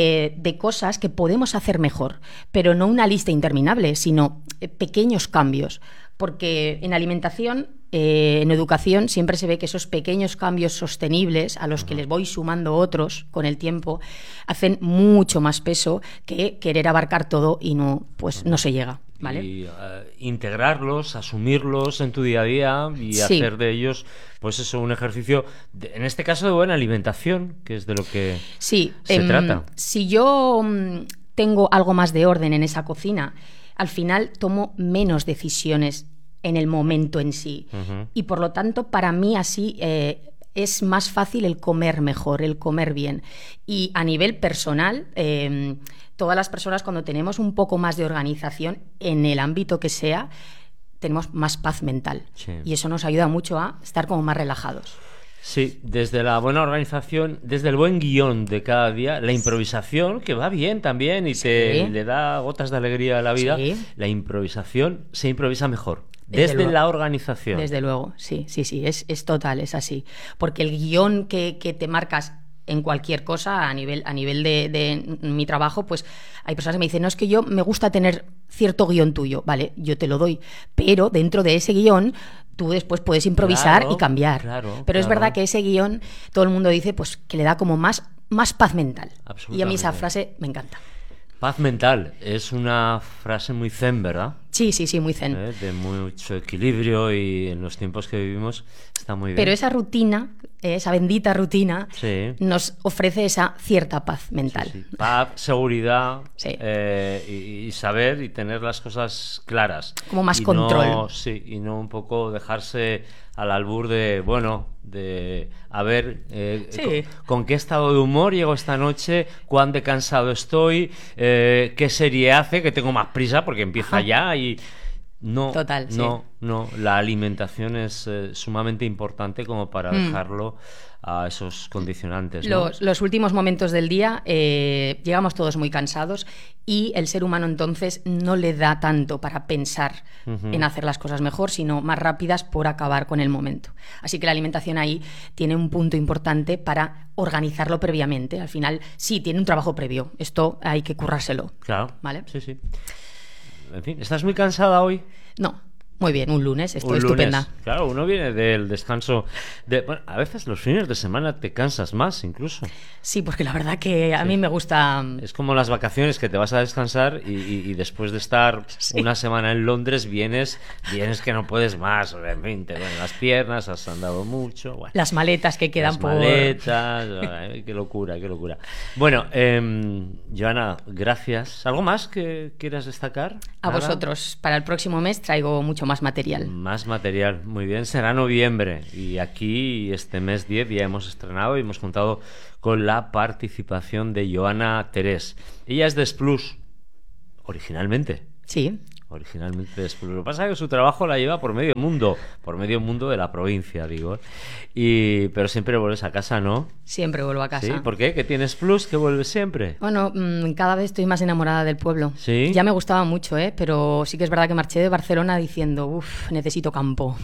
de cosas que podemos hacer mejor, pero no una lista interminable, sino pequeños cambios, porque en alimentación, en educación, siempre se ve que esos pequeños cambios sostenibles a los que les voy sumando otros con el tiempo hacen mucho más peso que querer abarcar todo y no se llega. ¿Vale? Y integrarlos, asumirlos en tu día a día y hacer de ellos, pues eso, un ejercicio, en este caso de buena alimentación, que es de lo que se trata. Si yo tengo algo más de orden en esa cocina, al final tomo menos decisiones en el momento en sí. Y por lo tanto, para mí así es más fácil el comer mejor, el comer bien. Y a nivel personal, todas las personas, cuando tenemos un poco más de organización en el ámbito que sea, tenemos más paz mental. Sí. Y eso nos ayuda mucho a estar como más relajados. Sí, desde la buena organización, desde el buen guión de cada día, la improvisación, que va bien también y le da gotas de alegría a la vida, la improvisación se improvisa mejor. Desde la organización. Desde luego, sí, es total, es así. Porque el guión que te marcas en cualquier cosa, a nivel de mi trabajo, pues hay personas que me dicen, no, es que yo me gusta tener cierto guión tuyo, vale, yo te lo doy, pero dentro de ese guión tú después puedes improvisar y cambiar. Pero es verdad que ese guión, todo el mundo dice pues que le da como más paz mental. Y a mí esa frase me encanta. Paz mental es una frase muy zen, ¿verdad? Sí, muy zen. De mucho equilibrio, y en los tiempos que vivimos está muy bien. Pero esa rutina, esa bendita rutina, sí, nos ofrece esa cierta paz mental. Sí. Paz, seguridad, sí. Y saber y tener las cosas claras. Como más control. No, sí, y no un poco dejarse al albur de, bueno, de a ver sí. con qué estado de humor llego esta noche, cuán de cansado estoy, qué serie hace, que tengo más prisa porque empieza ya, y no, total, no, la alimentación es sumamente importante como para dejarlo a esos condicionantes, ¿no? Los últimos momentos del día llegamos todos muy cansados, y el ser humano entonces no le da tanto para pensar en hacer las cosas mejor, sino más rápidas por acabar con el momento. Así que la alimentación ahí tiene un punto importante para organizarlo previamente. Al final sí, tiene un trabajo previo. Esto hay que currárselo. Claro, ¿vale? Sí. En fin, ¿estás muy cansada hoy? No. Muy bien, un lunes, estoy lunes, estupenda. Claro, uno viene del descanso. Bueno, a veces los fines de semana te cansas más, incluso. Sí, porque la verdad que a mí me gusta... Es como las vacaciones, que te vas a descansar y después de estar una semana en Londres vienes que no puedes más. En fin, te duelen las piernas, has andado mucho. Bueno, las maletas que quedan por... maletas, qué locura. Bueno, Joana, gracias. ¿Algo más que quieras destacar? A vosotros. Para el próximo mes traigo mucho más material. Más material, muy bien. Será noviembre, y aquí este mes 10 ya hemos estrenado y hemos contado con la participación de Joana Terés. Ella es de Splus, originalmente. Sí. Originalmente de Splus. Lo que pasa es que su trabajo la lleva por medio mundo de la provincia, digo. Pero siempre vuelves a casa, ¿no? Siempre vuelvo a casa. ¿Sí? ¿Por qué? ¿Que tienes Plus que vuelves siempre? Bueno, cada vez estoy más enamorada del pueblo. ¿Sí? Ya me gustaba mucho, pero sí que es verdad que marché de Barcelona diciendo, necesito campo.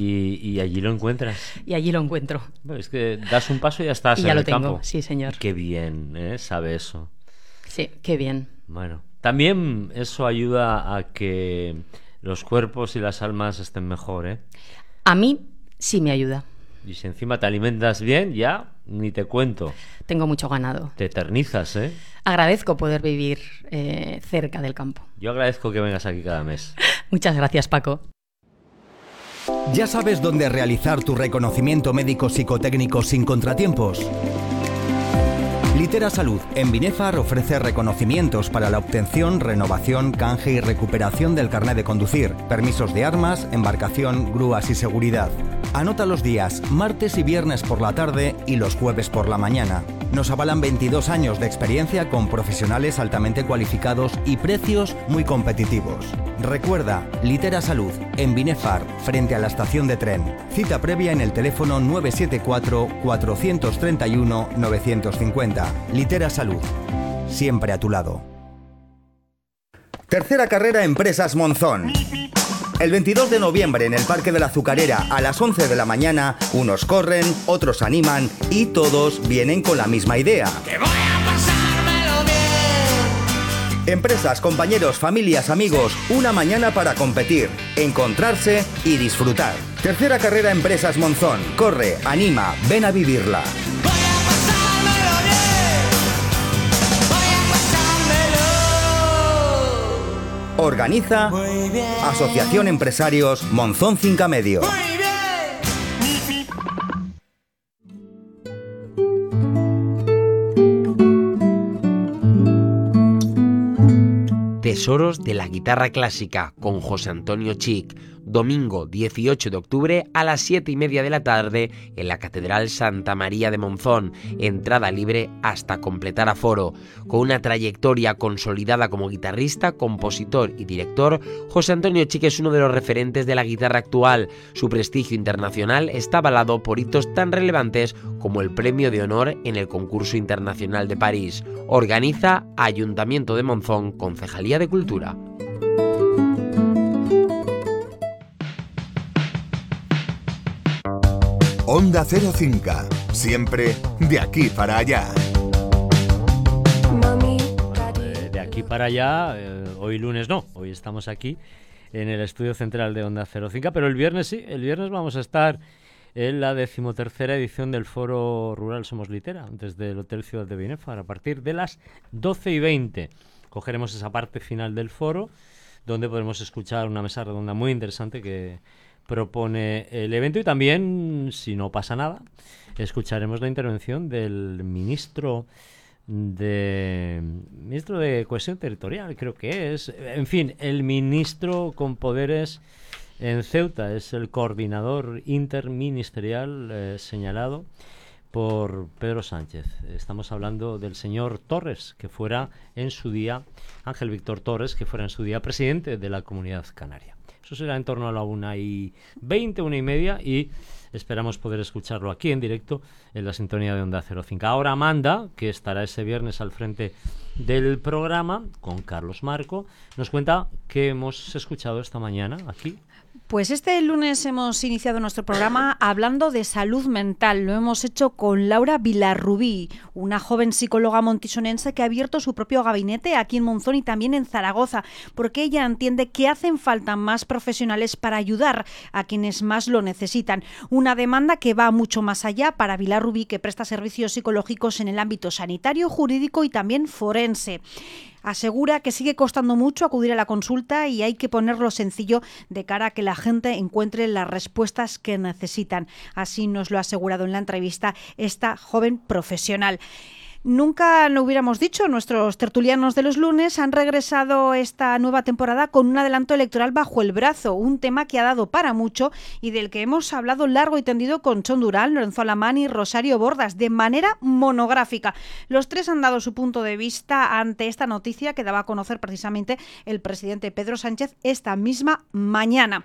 Y allí lo encuentras. Y allí lo encuentro. Bueno, es que das un paso y ya estás en el campo. Ya lo tengo, sí, señor. Qué bien, sabe eso. Sí, qué bien. Bueno, también eso ayuda a que los cuerpos y las almas estén mejor, A mí sí me ayuda. Y si encima te alimentas bien, ya ni te cuento. Tengo mucho ganado. Te eternizas, Agradezco poder vivir cerca del campo. Yo agradezco que vengas aquí cada mes. Muchas gracias, Paco. ¿Ya sabes dónde realizar tu reconocimiento médico psicotécnico sin contratiempos? Litera Salud en Binefar ofrece reconocimientos para la obtención, renovación, canje y recuperación del carnet de conducir, permisos de armas, embarcación, grúas y seguridad. Anota los días, martes y viernes por la tarde y los jueves por la mañana. Nos avalan 22 años de experiencia con profesionales altamente cualificados y precios muy competitivos. Recuerda, Litera Salud en Binefar, frente a la estación de tren. Cita previa en el teléfono 974-431-950. Litera Salud, siempre a tu lado. Tercera carrera Empresas Monzón. El 22 de noviembre en el Parque de la Azucarera a las 11 de la mañana, unos corren, otros animan y todos vienen con la misma idea. ¡Que voy a pasármelo bien! Empresas, compañeros, familias, amigos, una mañana para competir, encontrarse y disfrutar. Tercera carrera Empresas Monzón. Corre, anima, ven a vivirla. Organiza Asociación Empresarios Monzón Cinca Medio. Tesoros de la guitarra clásica con José Antonio Chic, domingo 18 de octubre a las 7:30 de la tarde en la Catedral Santa María de Monzón, entrada libre hasta completar aforo. Con una trayectoria consolidada como guitarrista, compositor y director, José Antonio Chic es uno de los referentes de la guitarra actual. Su prestigio internacional está avalado por hitos tan relevantes como el Premio de Honor en el Concurso Internacional de París. Organiza Ayuntamiento de Monzón, Concejalía de Cultura. Onda Cero Cinca, siempre de aquí para allá. De aquí para allá, hoy lunes no, hoy estamos aquí en el estudio central de Onda Cero Cinca, pero el viernes sí, el viernes vamos a estar en la 13ª edición del Foro Rural Somos Litera, desde el Hotel Ciudad de Binefar, a partir de las 12:20. Cogeremos esa parte final del foro, donde podremos escuchar una mesa redonda muy interesante que propone el evento, y también, si no pasa nada, escucharemos la intervención del ministro de Cohesión Territorial, creo que es, en fin, el ministro con poderes en Ceuta, es el coordinador interministerial señalado por Pedro Sánchez. Estamos hablando del señor Torres, que fuera en su día, Ángel Víctor Torres, que fuera en su día presidente de la Comunidad Canaria. Eso será en torno a la 1:20, 1:30, y esperamos poder escucharlo aquí en directo en la sintonía de Onda Cero Cinca. Ahora Amanda, que estará ese viernes al frente del programa con Carlos Marco, nos cuenta qué hemos escuchado esta mañana aquí. Pues este lunes hemos iniciado nuestro programa hablando de salud mental. Lo hemos hecho con Laura Vilarrubí, una joven psicóloga montisonense que ha abierto su propio gabinete aquí en Monzón y también en Zaragoza, porque ella entiende que hacen falta más profesionales para ayudar a quienes más lo necesitan. Una demanda que va mucho más allá para Vilarrubí, que presta servicios psicológicos en el ámbito sanitario, jurídico y también forense. Asegura que sigue costando mucho acudir a la consulta y hay que ponerlo sencillo de cara a que la gente encuentre las respuestas que necesitan. Así nos lo ha asegurado en la entrevista esta joven profesional. Nunca lo hubiéramos dicho, nuestros tertulianos de los lunes han regresado esta nueva temporada con un adelanto electoral bajo el brazo, un tema que ha dado para mucho y del que hemos hablado largo y tendido con Chon Durán, Lorenzo Alamán y Rosario Bordas, de manera monográfica. Los tres han dado su punto de vista ante esta noticia que daba a conocer precisamente el presidente Pedro Sánchez esta misma mañana.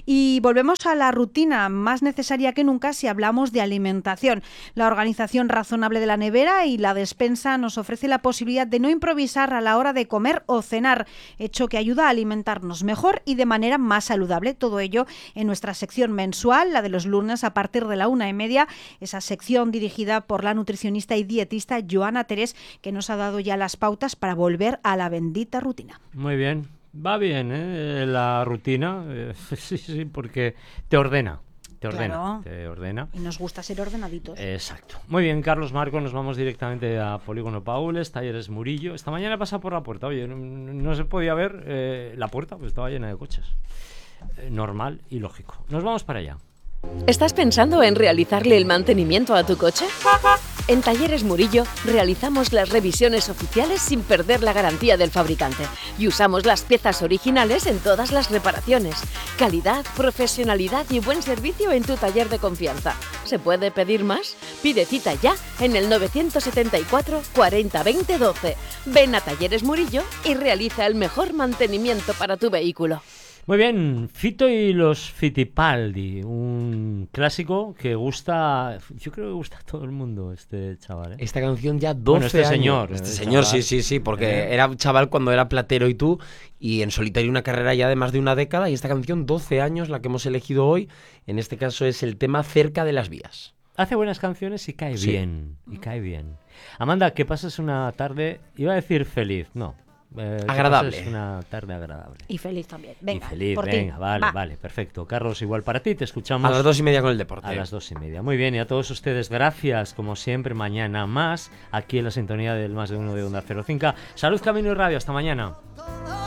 Y volvemos a la rutina más necesaria que nunca si hablamos de alimentación. La organización razonable de la nevera y la despensa nos ofrece la posibilidad de no improvisar a la hora de comer o cenar, hecho que ayuda a alimentarnos mejor y de manera más saludable. Todo ello en nuestra sección mensual, la de los lunes a partir de la 1:30, esa sección dirigida por la nutricionista y dietista Joana Terés, que nos ha dado ya las pautas para volver a la bendita rutina. Muy bien, va bien la rutina, sí, porque te ordena. Claro. Te ordena. Y nos gusta ser ordenaditos. Exacto. Muy bien, Carlos Marco, nos vamos directamente a Polígono Paules, Talleres Murillo. Esta mañana pasa por la puerta. Oye, no se podía ver la puerta, pues estaba llena de coches. Normal y lógico. Nos vamos para allá. ¿Estás pensando en realizarle el mantenimiento a tu coche? En Talleres Murillo realizamos las revisiones oficiales sin perder la garantía del fabricante y usamos las piezas originales en todas las reparaciones. Calidad, profesionalidad y buen servicio en tu taller de confianza. ¿Se puede pedir más? Pide cita ya en el 974 40 20 12. Ven a Talleres Murillo y realiza el mejor mantenimiento para tu vehículo. Muy bien, Fito y los Fittipaldi, un clásico que gusta, yo creo que gusta a todo el mundo, este chaval. Esta canción ya 12 este años. Señor, este señor, sí, porque era un chaval cuando era Platero y tú, y en solitario una carrera ya de más de una década, y esta canción 12 años, la que hemos elegido hoy, en este caso es el tema Cerca de las vías. Hace buenas canciones y cae bien, Amanda, que pases una tarde, iba a decir feliz, no. Agradable. Una tarde agradable. Y feliz también. Venga, y feliz, venga, vale, perfecto. Carlos, igual para ti, te escuchamos. A las 2:30 con el deporte. A las 2:30. Muy bien, y a todos ustedes, gracias, como siempre, mañana más, aquí en la sintonía del Más de Uno de Onda Cero Cinca. Salud, Camino y Radio, hasta mañana.